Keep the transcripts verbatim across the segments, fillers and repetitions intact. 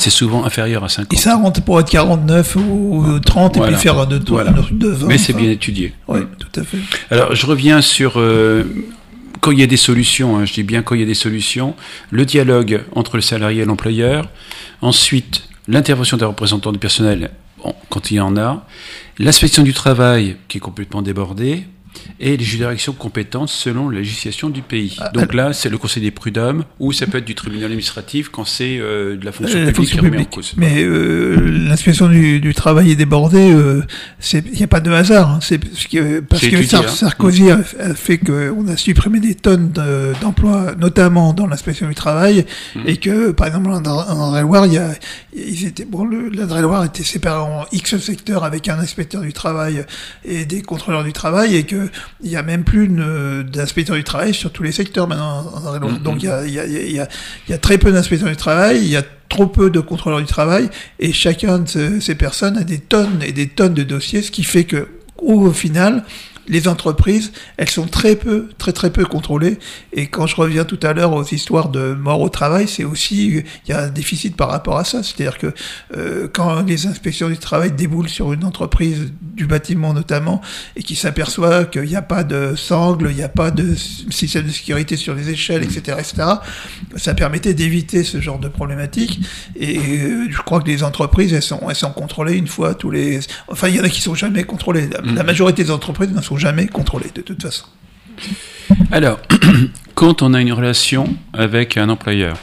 c'est souvent inférieur à cinquante. Et ça rentre pour être quarante-neuf ou trente Voilà. et puis faire de tout Voilà. de vingt. Mais c'est bien étudié. Oui, tout à fait. Alors, je reviens sur... Euh, quand il y a des solutions, hein, je dis bien quand il y a des solutions, le dialogue entre le salarié et l'employeur, ensuite l'intervention des représentants du personnel bon, quand il y en a, l'inspection du travail qui est complètement débordée, et les juridictions compétentes selon la législation du pays. Ah, Donc là, c'est le conseil des prud'hommes, ou ça peut être du tribunal administratif quand c'est euh, de la fonction La publique fonction qui remet en publique. cause. Mais euh, l'inspection du, du travail est débordée. Euh, il n'y a pas de hasard. Hein. C'est parce que, parce C'est que étudié, Sar- hein. Sarkozy a, a fait qu'on a supprimé des tonnes de, d'emplois, notamment dans l'inspection du travail, Mmh. et que, par exemple, en, en Indre-et-Loire, il y a, ils étaient, bon, le, l'Indre-et-Loire était séparé en X secteurs avec un inspecteur du travail et des contrôleurs du travail, et que il y a même plus une, d'inspecteurs du travail sur tous les secteurs maintenant en Indre-et-Loire. Mmh. Donc il y a, il y a, il y a, il y a très peu d'inspecteurs du travail, il y a trop peu de contrôleurs du travail, et chacun de ce, ces personnes a des tonnes et des tonnes de dossiers, ce qui fait que, au final, les entreprises, elles sont très peu, très très peu contrôlées. Et quand je reviens tout à l'heure aux histoires de mort au travail, c'est aussi, il y a un déficit par rapport à ça. C'est-à-dire que euh, quand les inspections du travail déboulent sur une entreprise du bâtiment notamment, et qui s'aperçoit qu'il n'y a pas de sangle, il n'y a pas de système de sécurité sur les échelles, et cetera, et cetera, ça permettait d'éviter ce genre de problématiques. Et euh, je crois que les entreprises, elles sont, elles sont contrôlées une fois tous les... Enfin, il y en a qui sont jamais contrôlées. La, mmh. la majorité des entreprises ne sont jamais contrôlées, de toute façon. Alors, quand on a une relation avec un employeur,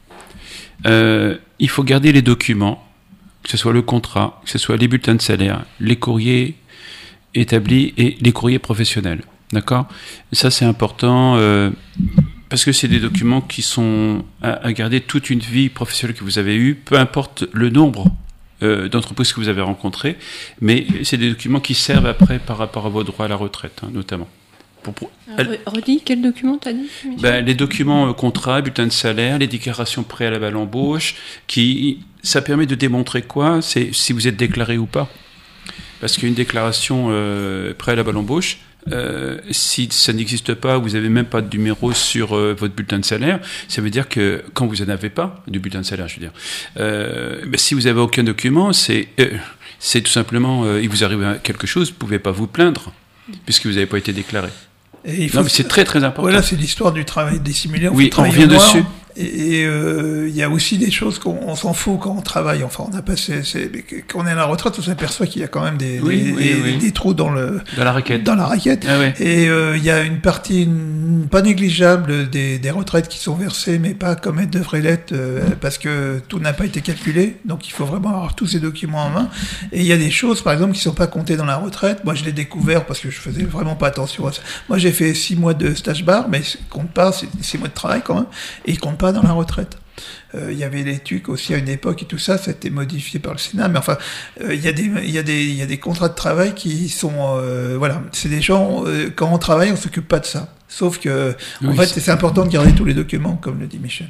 euh, il faut garder les documents, que ce soit le contrat, que ce soit les bulletins de salaire, les courriers établis et les courriers professionnels. D'accord ? Ça, c'est important euh, parce que c'est des documents qui sont à, à garder toute une vie professionnelle que vous avez eue, peu importe le nombre euh, d'entreprises que vous avez rencontrées, mais c'est des documents qui servent après par rapport à vos droits à la retraite, hein, notamment. Pour, pour... Alors, redis, quel document t'as dit, ben, les documents euh, contrats, bulletins de salaire, les déclarations préalables à l'embauche, qui, ça permet de démontrer quoi ? C'est si vous êtes déclaré ou pas. Parce qu'une déclaration euh, préalable à l'embauche, euh, si ça n'existe pas, vous n'avez même pas de numéro sur euh, votre bulletin de salaire, ça veut dire que quand vous n'en avez pas, du bulletin de salaire, je veux dire, euh, ben, si vous n'avez aucun document, c'est, euh, c'est tout simplement, euh, il vous arrive quelque chose, vous ne pouvez pas vous plaindre, puisque vous n'avez pas été déclaré. Et il faut non, mais c'est très très important. Voilà, c'est l'histoire du travail dissimulé. Oui, on revient dessus. Et il euh, y a aussi des choses qu'on on s'en fout quand on travaille. Enfin, on a passé, c'est, quand on est à la retraite, on s'aperçoit qu'il y a quand même des, oui, des, oui, des, oui. des trous dans le dans la raquette. Dans la raquette. Ah, ouais. Et il euh, y a une partie une, pas négligeable des, des retraites qui sont versées, mais pas comme elles devraient l'être, euh, parce que tout n'a pas été calculé. Donc, il faut vraiment avoir tous ces documents en main. Et il y a des choses, par exemple, qui sont pas comptées dans la retraite. Moi, je l'ai découvert parce que je faisais vraiment pas attention à ça. Moi, j'ai fait six mois de stage bar, mais ils comptent pas, c'est six mois de travail quand même, et ils comptent pas dans la retraite. Il euh, y avait les T U C aussi à une époque et tout ça, ça a été modifié par le Sénat, mais enfin, il euh, y a des, il y a des, il y a des contrats de travail qui sont, euh, voilà, c'est des gens, euh, quand on travaille, on s'occupe pas de ça. Sauf que, oui, en fait, c'est... c'est important de garder tous les documents, comme le dit Michel.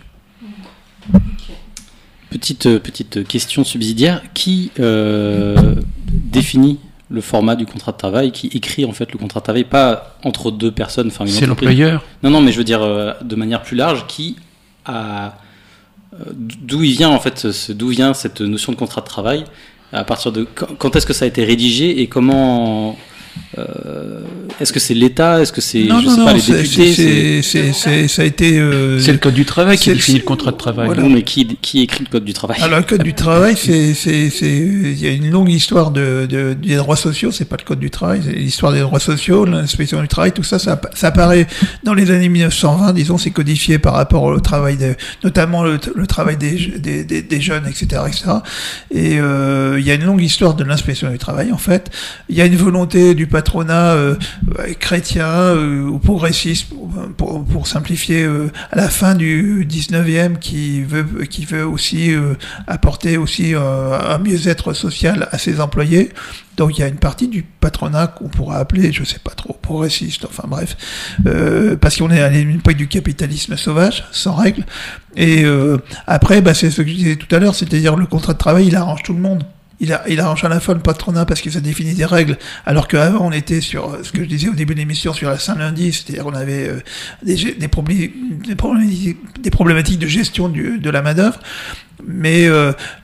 Petite, petite question subsidiaire, qui euh, définit le format du contrat de travail, qui écrit en fait le contrat de travail, pas entre deux personnes, enfin une c'est entreprise. L'employeur. Non, non, mais je veux dire euh, de manière plus large, qui a euh, d'où il vient en fait, ce, d'où vient cette notion de contrat de travail, à partir de quand, quand est-ce que ça a été rédigé et comment. Euh, est-ce que c'est l'État ? Est-ce que c'est non, je non, sais non, pas les c'est, députés c'est, c'est, c'est, ça a été. Euh, c'est le code du travail qui c'est, définit c'est, le contrat de travail. Voilà. Non, mais qui, qui écrit le code du travail ? Alors le code du travail, c'est, c'est, c'est, il y a une longue histoire de, de des droits sociaux. C'est pas le code du travail, c'est l'histoire des droits sociaux, l'inspection du travail, tout ça, ça, ça apparaît dans les années mille neuf cent vingt. Disons, c'est codifié par rapport au travail, de, notamment le, le travail des, des, des, des jeunes, et cetera, et cetera. Et euh, il y a une longue histoire de l'inspection du travail. En fait, il y a une volonté du patronat euh, chrétien euh, ou progressiste, pour, pour, pour simplifier, euh, à la fin du dix-neuvième, qui veut, qui veut aussi euh, apporter aussi euh, un mieux-être social à ses employés. Donc il y a une partie du patronat qu'on pourra appeler, je sais pas trop, progressiste, enfin bref, euh, parce qu'on est à l'époque du capitalisme sauvage, sans règles. Et euh, après, bah, c'est ce que je disais tout à l'heure, c'est-à-dire le contrat de travail, il arrange tout le monde. Il, a, il arrange à la fois le patronat parce que ça définit des règles, alors qu'avant on était sur ce que je disais au début de l'émission sur la Saint-Lundi, c'est-à-dire qu'on avait euh, des, des, problé- des, problématiques, des problématiques de gestion du, de la main-d'œuvre, mais euh,